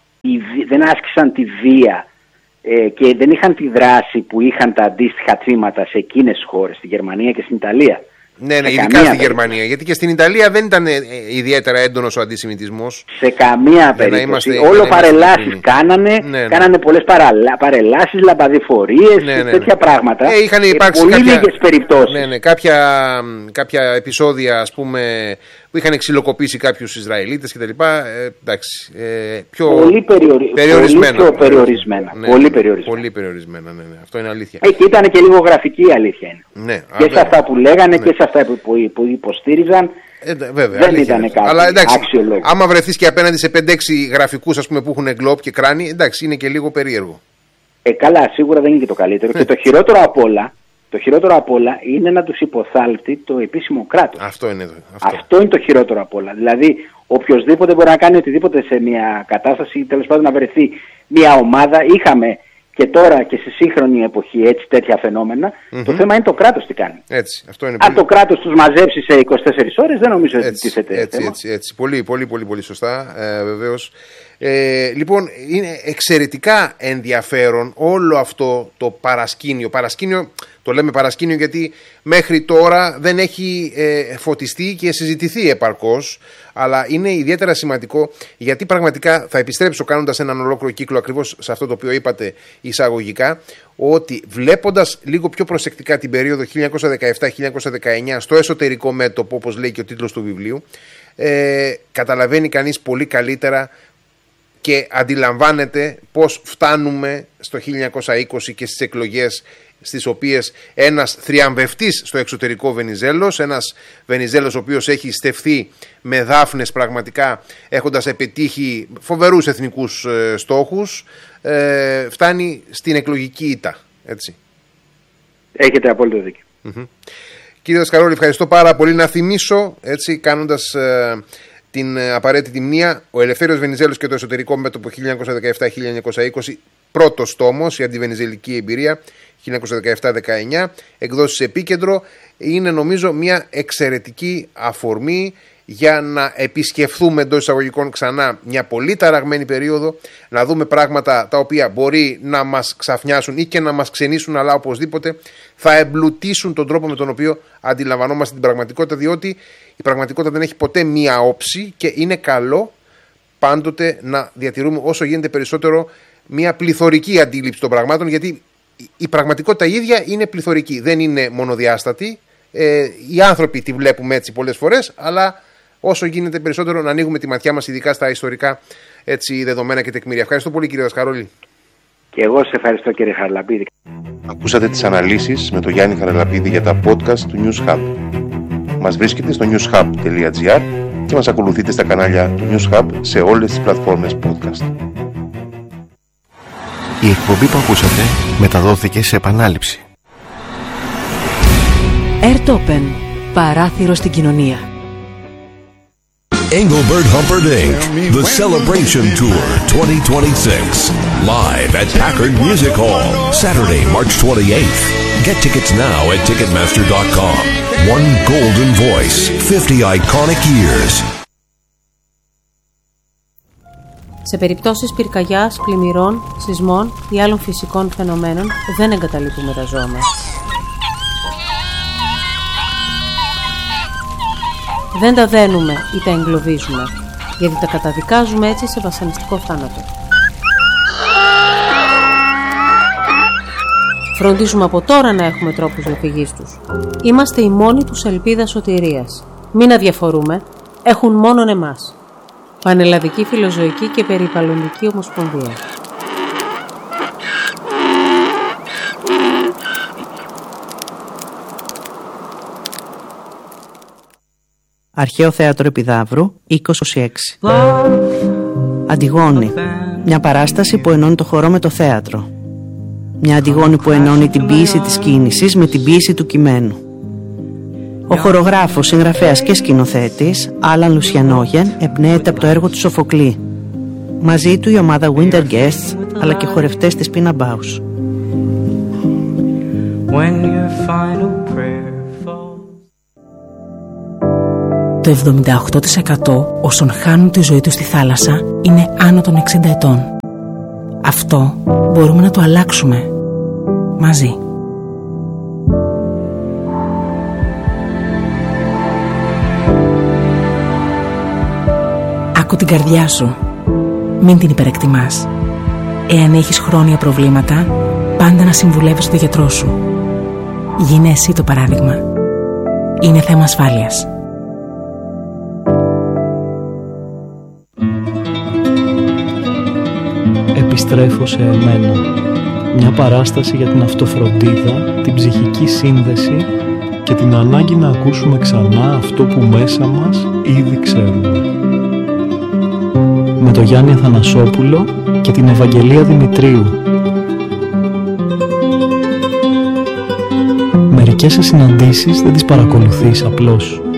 δεν άσκησαν τη βία ε, και δεν είχαν τη δράση που είχαν τα αντίστοιχα τμήματα σε εκείνες τις χώρες, στη Γερμανία και στην Ιταλία. Ναι, ναι, ειδικά στη Γερμανία. Γιατί και στην Ιταλία δεν ήταν ιδιαίτερα έντονος ο αντισημιτισμός. Σε καμία περίπτωση. Είμαστε, Όλο παρελάσεις κάνανε, ναι, ναι. κάνανε πολλές παραλα... παρελάσεις, λαμπαδιφορίες, ναι, ναι, ναι. τέτοια πράγματα. Ε, είχαν υπάρξει πολύ κάποια... λίγες περιπτώσεις. Ναι, ναι, κάποια, κάποια επεισόδια, ας πούμε, που είχαν ξυλοκοπήσει κάποιους Ισραηλίτες κτλ. Ε, εντάξει, ε, πιο πολύ περιορι... περιορισμένα. Πολύ πιο περιορισμένα. Ναι, πολύ περιορισμένα. Πολύ περιορισμένα, ναι, ναι. Αυτό είναι αλήθεια. Ε, και ήταν και λίγο γραφική η αλήθεια είναι. Ναι, και α, σε αυτά που λέγανε ναι. και σε αυτά που, που υποστήριζαν. Ε, βέβαια, δεν ήταν κάτι αλλά, εντάξει, άξιο. Άμα βρεθείς και απέναντι σε πέντε έξι γραφικούς, ας πούμε, που έχουν γκλόπ και κράνη, εντάξει, είναι και λίγο περίεργο. Ε, καλά, σίγουρα δεν είναι και το καλύτερο. Και το χειρότερο απ' όλα, το χειρότερο απ' όλα είναι να τους υποθάλπτει το επίσημο κράτος. Αυτό είναι, αυτό. αυτό είναι το χειρότερο απ' όλα. Δηλαδή, οποιοσδήποτε μπορεί να κάνει οτιδήποτε σε μια κατάσταση, τέλος πάντων να βρεθεί μια ομάδα. Είχαμε και τώρα και στη σύγχρονη εποχή έτσι τέτοια φαινόμενα. Mm-hmm. Το θέμα είναι το κράτος τι κάνει. Έτσι, αυτό είναι Αν πολύ... το κράτος τους μαζέψει σε είκοσι τέσσερις ώρες, δεν νομίζω ότι τίθεται έτσι, θέμα. έτσι, έτσι. Πολύ, πολύ, πολύ, πολύ σωστά, ε, βεβαίως. Ε, λοιπόν, είναι εξαιρετικά ενδιαφέρον όλο αυτό το παρασκήνιο. Παρασκήνιο, το λέμε παρασκήνιο γιατί μέχρι τώρα δεν έχει ε, φωτιστεί και συζητηθεί επαρκώς, αλλά είναι ιδιαίτερα σημαντικό γιατί πραγματικά θα επιστρέψω κάνοντας έναν ολόκληρο κύκλο ακριβώς σε αυτό το οποίο είπατε εισαγωγικά, ότι βλέποντας λίγο πιο προσεκτικά την περίοδο χίλια εννιακόσια δεκαεπτά χίλια εννιακόσια δεκαεννιά στο εσωτερικό μέτωπο, όπως λέει και ο τίτλος του βιβλίου, ε, καταλαβαίνει κανείς πολύ καλύτερα και αντιλαμβάνεται πώς φτάνουμε στο χίλια εννιακόσια είκοσι και στις εκλογές στις οποίες ένας θριαμβευτής στο εξωτερικό Βενιζέλος, ένας Βενιζέλος ο οποίος έχει στεφθεί με δάφνες πραγματικά έχοντας επιτύχει φοβερούς εθνικούς ε, στόχους, ε, φτάνει στην εκλογική ήττα, έτσι. Έχετε απόλυτο δίκιο. Mm-hmm. Κύριε Δασκαρόλη, ευχαριστώ πάρα πολύ. Να θυμίσω, έτσι, κάνοντας ε, την ε, απαραίτητη μνήα, ο Ελευθέριος Βενιζέλος και το εσωτερικό μέτωπο χίλια εννιακόσια δεκαεπτά χίλια εννιακόσια είκοσι, πρώτος τόμος, η αντιβενιζελική εμπειρία χίλια εννιακόσια δεκαεπτά δεκαεννιά, εκδόσεις Επίκεντρο, είναι νομίζω μια εξαιρετική αφορμή για να επισκεφθούμε εντός εισαγωγικών ξανά μια πολύ ταραγμένη περίοδο, να δούμε πράγματα τα οποία μπορεί να μας ξαφνιάσουν ή και να μας ξενήσουν, αλλά οπωσδήποτε θα εμπλουτίσουν τον τρόπο με τον οποίο αντιλαμβανόμαστε την πραγματικότητα, διότι η πραγματικότητα δεν έχει ποτέ μία όψη και είναι καλό πάντοτε να διατηρούμε όσο γίνεται περισσότερο μια πληθωρική αντίληψη των πραγμάτων, γιατί η πραγματικότητα ίδια είναι πληθωρική, δεν είναι μονοδιάστατη. Ε, οι άνθρωποι τη βλέπουμε έτσι πολλές φορές, αλλά όσο γίνεται περισσότερο να ανοίγουμε τη ματιά μας, ειδικά στα ιστορικά έτσι, δεδομένα και τεκμήρια. Ευχαριστώ πολύ, κύριε Δασκαρόλη. Και εγώ σε ευχαριστώ, κύριε Χαραλαπίδη. Ακούσατε τις αναλύσεις με τον Γιάννη Χαραλαπίδη για τα podcast του News Hub. Μας βρίσκεται στο newshub τελεία gr και μας ακολουθείτε στα κανάλια του News Hub σε όλες τις πλατφόρμες podcast. Η εκπομπή που ακούσατε μεταδόθηκε σε επανάληψη. Airtopen. Παράθυρο στην κοινωνία. Engelbert Humperdinck, The Celebration Tour twenty twenty-six, live at Packard Music Hall, Saturday, March twenty-eighth. Get tickets now at ticketmaster dot com. One golden voice, fifty iconic years. Σε περιπτώσεις πυρκαγιάς, πλημμυρών, σεισμών ή άλλων φυσικών φαινομένων δεν εγκαταλείπουμε τα ζώα μας. Δεν τα δένουμε ή τα εγκλωβίζουμε, γιατί τα καταδικάζουμε έτσι σε βασανιστικό θάνατο. Φροντίζουμε από τώρα να έχουμε τρόπους διαφυγής τους. Είμαστε η μόνη τους ελπίδα σωτηρίας. Μην αδιαφορούμε, έχουν μόνον εμάς. Πανελλαδική Φιλοζωική και Περιβαλλοντική Ομοσπονδία. Αρχαίο Θέατρο Επιδαύρου, είκοσι έξι. Αντιγόνη. Μια παράσταση που ενώνει το χορό με το θέατρο. Μια Αντιγόνη που ενώνει την ποίηση της κίνησης με την ποίηση του κειμένου. Ο χορογράφος, συγγραφέας και σκηνοθέτης, Άλαν Λουσιανόγεν, εμπνέεται από το έργο του Σοφοκλή. Μαζί του η ομάδα Winter Guests, αλλά και χορευτές της Πίνα Μπάους. when your final prayer falls. Το εβδομήντα οκτώ τοις εκατό όσων χάνουν τη ζωή τους στη θάλασσα είναι άνω των εξήντα ετών. Αυτό μπορούμε να το αλλάξουμε μαζί. Άκου την καρδιά σου. Μην την υπερεκτιμάς. Εάν έχεις χρόνια προβλήματα, πάντα να συμβουλεύεις τον γιατρό σου. Γίνε εσύ το παράδειγμα. Είναι θέμα ασφάλειας. Επιστρέφω σε εμένα. Μια παράσταση για την αυτοφροντίδα, την ψυχική σύνδεση και την ανάγκη να ακούσουμε ξανά αυτό που μέσα μας ήδη ξέρουμε. Με τον Γιάννη Αθανασόπουλο και την Ευαγγελία Δημητρίου. Μερικές συναντήσεις δεν τις παρακολουθείς απλώς.